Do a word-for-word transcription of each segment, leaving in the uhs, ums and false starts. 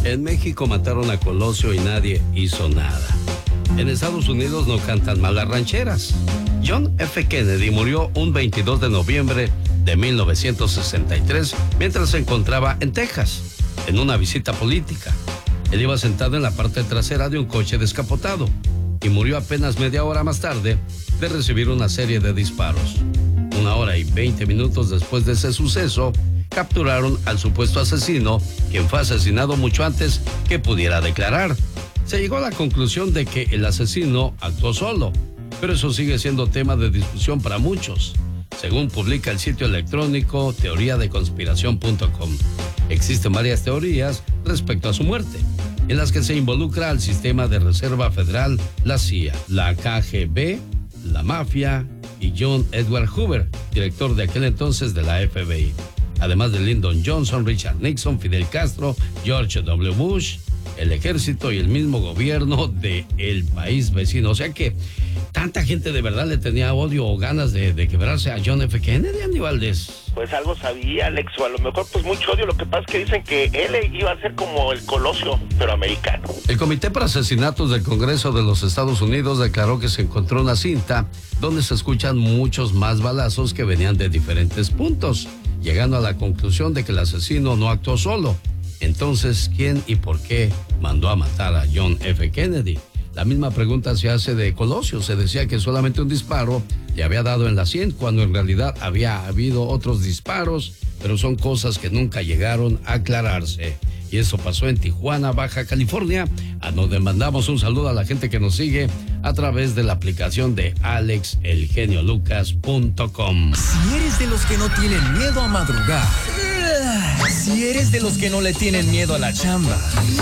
En México mataron a Colosio y nadie hizo nada. En Estados Unidos no cantan mal las rancheras. John F. Kennedy murió un veintidós de noviembre de mil novecientos sesenta y tres mientras se encontraba en Texas, en una visita política. Él iba sentado en la parte trasera de un coche descapotado y murió apenas media hora más tarde de recibir una serie de disparos. Una hora y veinte minutos después de ese suceso, capturaron al supuesto asesino, quien fue asesinado mucho antes que pudiera declarar. Se llegó a la conclusión de que el asesino actuó solo, pero eso sigue siendo tema de discusión para muchos, según publica el sitio electrónico teoría de conspiración punto com. Existen varias teorías respecto a su muerte, en las que se involucra al sistema de reserva federal, la C I A, la K G B, la mafia y John Edward Hoover, director de aquel entonces de la F B I. Además de Lyndon Johnson, Richard Nixon, Fidel Castro, George W. Bush, el ejército y el mismo gobierno del país vecino. O sea que tanta gente de verdad le tenía odio o ganas de, de quebrarse a John F. Kennedy, Andy Valdés. Pues algo sabía, Alex, o a lo mejor pues mucho odio. Lo que pasa es que dicen que él iba a ser como el Colosio, pero americano. El Comité para Asesinatos del Congreso de los Estados Unidos declaró que se encontró una cinta donde se escuchan muchos más balazos que venían de diferentes puntos, llegando a la conclusión de que el asesino no actuó solo. Entonces, ¿quién y por qué mandó a matar a John F. Kennedy? La misma pregunta se hace de Colosio. Se decía que solamente un disparo le había dado en la sien, cuando en realidad había habido otros disparos, pero son cosas que nunca llegaron a aclararse. Y eso pasó en Tijuana, Baja California, a donde mandamos un saludo a la gente que nos sigue a través de la aplicación de alex el genio lucas punto com. Si eres de los que no tienen miedo a madrugar, si eres de los que no le tienen miedo a la chamba,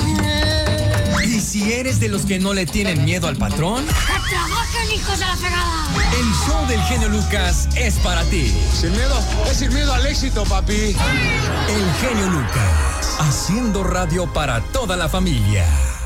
y si eres de los que no le tienen miedo al patrón, ¡que trabajen, hijos de la fregada! El show del genio Lucas es para ti. Sin miedo, es sin miedo al éxito, papi. El genio Lucas, haciendo radio para toda la familia.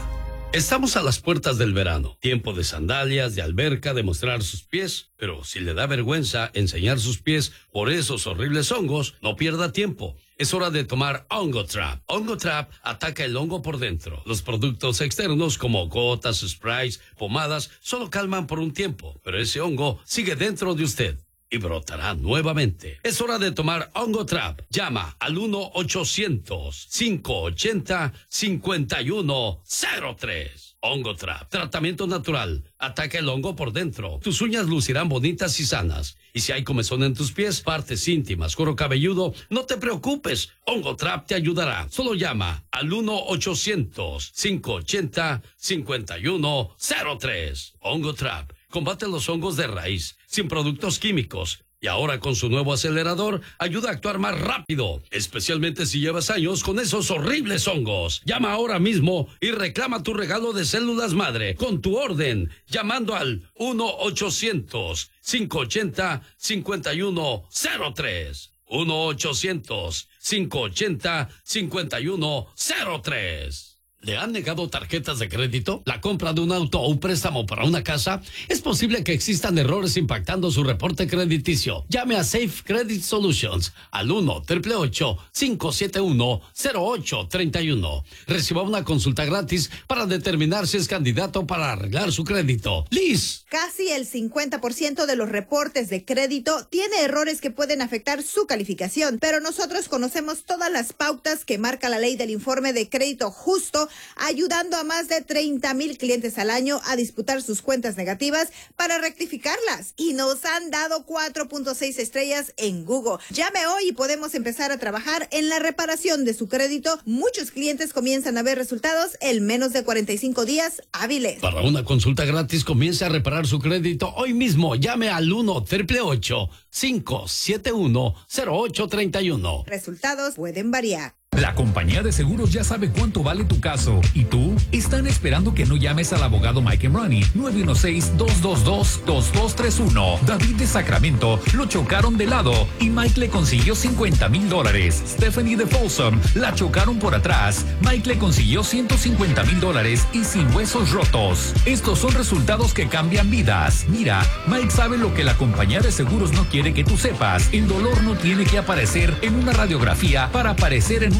Estamos a las puertas del verano, tiempo de sandalias, de alberca, de mostrar sus pies, pero si le da vergüenza enseñar sus pies por esos horribles hongos, no pierda tiempo. Es hora de tomar Hongo Trap. Hongo Trap ataca el hongo por dentro. Los productos externos como gotas, sprays, pomadas, solo calman por un tiempo, pero ese hongo sigue dentro de usted y brotará nuevamente. Es hora de tomar Hongo Trap. Llama al uno ochocientos, cinco ochenta, cincuenta y uno cero tres. Hongo Trap. Tratamiento natural. Ataca el hongo por dentro. Tus uñas lucirán bonitas y sanas. Y si hay comezón en tus pies, partes íntimas, cuero cabelludo, no te preocupes. Hongo Trap te ayudará. Solo llama al uno ochocientos, cinco ochenta, cincuenta y uno cero tres. Hongo Trap. Combate los hongos de raíz, sin productos químicos. Y ahora con su nuevo acelerador, ayuda a actuar más rápido, especialmente si llevas años con esos horribles hongos. Llama ahora mismo y reclama tu regalo de células madre con tu orden, llamando al uno ochocientos, cinco ochenta, cincuenta y uno cero tres. uno ochocientos, cinco ochenta, cincuenta y uno cero tres. ¿Le han negado tarjetas de crédito? ¿La compra de un auto o un préstamo para una casa? Es posible que existan errores impactando su reporte crediticio. Llame a Safe Credit Solutions al uno, ocho ocho ocho, cinco siete uno, cero ocho tres uno. Reciba una consulta gratis para determinar si es candidato para arreglar su crédito. Liz. Casi el cincuenta por ciento de los reportes de crédito tiene errores que pueden afectar su calificación, pero nosotros conocemos todas las pautas que marca la ley del informe de crédito justo, ayudando a más de treinta mil clientes al año a disputar sus cuentas negativas para rectificarlas. Y nos han dado cuatro punto seis estrellas en Google. Llame hoy y podemos empezar a trabajar en la reparación de su crédito. Muchos clientes comienzan a ver resultados en menos de cuarenta y cinco días hábiles. Para una consulta gratis, comience a reparar su crédito hoy mismo. Llame al uno, ocho ocho ocho, cinco siete uno, cero ocho tres uno. Resultados pueden variar. La compañía de seguros ya sabe cuánto vale tu caso. ¿Y tú? Están esperando que no llames al abogado Mike Emrani. nueve uno seis, dos dos dos, dos dos tres uno. David de Sacramento lo chocaron de lado y Mike le consiguió cincuenta mil dólares. Stephanie de Folsom la chocaron por atrás. Mike le consiguió ciento cincuenta mil dólares y sin huesos rotos. Estos son resultados que cambian vidas. Mira, Mike sabe lo que la compañía de seguros no quiere que tú sepas. El dolor no tiene que aparecer en una radiografía para aparecer en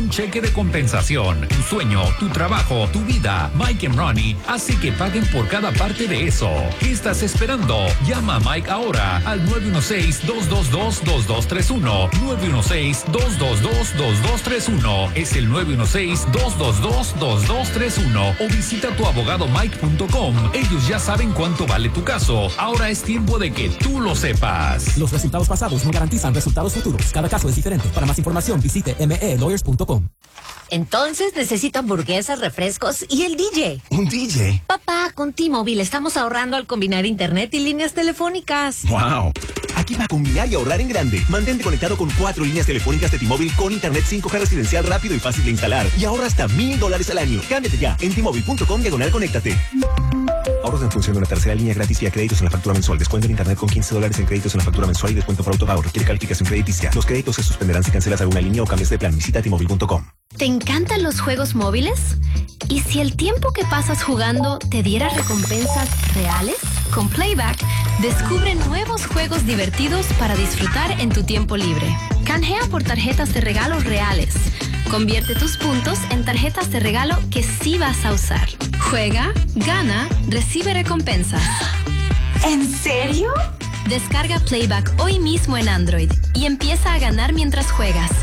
un cheque de compensación. Tu sueño, tu trabajo, tu vida. Mike and Ronnie hace que paguen por cada parte de eso. ¿Qué estás esperando? Llama a Mike ahora al nueve uno seis, dos dos dos, dos dos tres uno. nueve uno seis, dos dos dos, dos dos tres uno. Es el nueve uno seis, dos dos dos, dos dos tres uno. O visita tu abogado mike punto com. Ellos ya saben cuánto vale tu caso. Ahora es tiempo de que tú lo sepas. Los resultados pasados no garantizan resultados futuros. Cada caso es diferente. Para más información visite m e lawyers punto com. Entonces necesito hamburguesas, refrescos y el D J. ¿Un D J? Papá, con T-Mobile estamos ahorrando al combinar internet y líneas telefónicas. ¡Wow! Aquí va a combinar y ahorrar en grande. Mantente conectado con cuatro líneas telefónicas de T-Mobile con internet cinco G residencial rápido y fácil de instalar. Y ahorra hasta mil dólares al año. Cámbiate ya en T Mobile punto com diagonal conéctate. Ahorros en función de una tercera línea gratis y a créditos en la factura mensual. Descuento en internet con quince dólares en créditos en la factura mensual y descuento por autopago. Requiere calificación crediticia. Los créditos se suspenderán si cancelas alguna línea o cambias de plan. Visita T Mobile punto com. ¿Te encantan los juegos móviles? ¿Y si el tiempo que pasas jugando te diera recompensas reales? Con Playback, descubre nuevos juegos divertidos para disfrutar en tu tiempo libre. Canjea por tarjetas de regalos reales. Convierte tus puntos en tarjetas de regalo que sí vas a usar. Juega, gana, recibe recompensas. ¿En serio? Descarga Playback hoy mismo en Android y empieza a ganar mientras juegas.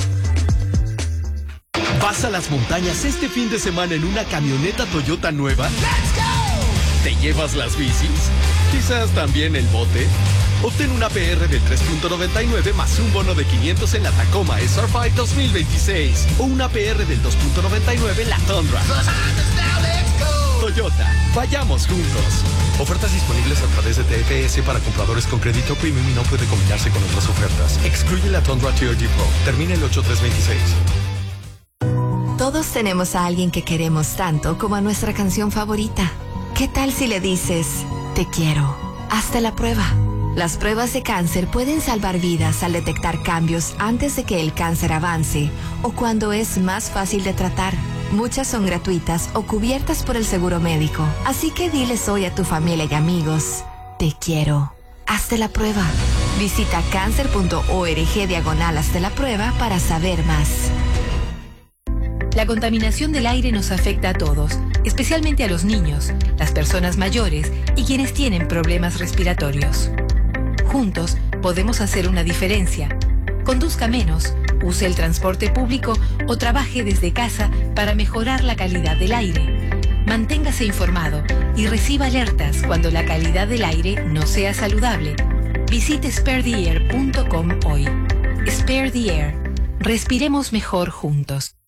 ¿Vas a las montañas este fin de semana en una camioneta Toyota nueva? ¡Let's go! ¿Te llevas las bicis? ¿Quizás también el bote? Obtén una P R de tres punto noventa y nueve más un bono de quinientos en la Tacoma S R cinco dos mil veintiséis o una P R del dos punto noventa y nueve en la Tundra. Toyota, vayamos juntos. Ofertas disponibles a través de T F S para compradores con crédito premium y no puede combinarse con otras ofertas. Excluye la Tundra T R D Pro. Termina el ocho tres veintiséis. Todos tenemos a alguien que queremos tanto como a nuestra canción favorita. ¿Qué tal si le dices, te quiero? Hazte la prueba. Las pruebas de cáncer pueden salvar vidas al detectar cambios antes de que el cáncer avance o cuando es más fácil de tratar. Muchas son gratuitas o cubiertas por el seguro médico. Así que diles hoy a tu familia y amigos, te quiero. Hazte la prueba. Visita cáncer punto org diagonal hazte la prueba para saber más. La contaminación del aire nos afecta a todos, especialmente a los niños, las personas mayores y quienes tienen problemas respiratorios. Juntos podemos hacer una diferencia. Conduzca menos, use el transporte público o trabaje desde casa para mejorar la calidad del aire. Manténgase informado y reciba alertas cuando la calidad del aire no sea saludable. Visite spare the air punto com hoy. Spare the Air. Respiremos mejor juntos.